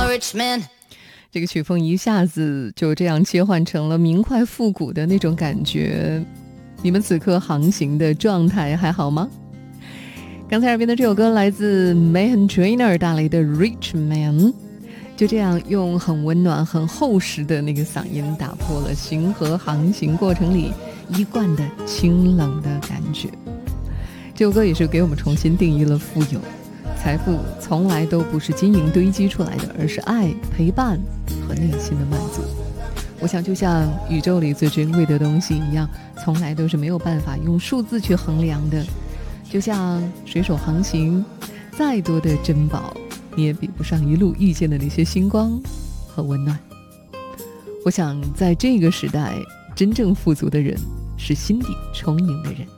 rich man。 这个曲风一下子就这样切换成了明快复古的那种感觉，你们此刻航行的状态还好吗？刚才耳边的这首歌来自 Meghan Trainor 带来的 Rich Man， 就这样用很温暖很厚实的那个嗓音打破了行河航行过程里一贯的清冷的感觉。这首歌也是给我们重新定义了富有，财富从来都不是金银堆积出来的，而是爱、陪伴和内心的满足。我想就像宇宙里最珍贵的东西一样，从来都是没有办法用数字去衡量的。就像水手航行，再多的珍宝你也比不上一路遇见的那些星光和温暖。我想在这个时代，真正富足的人是心底充盈的人。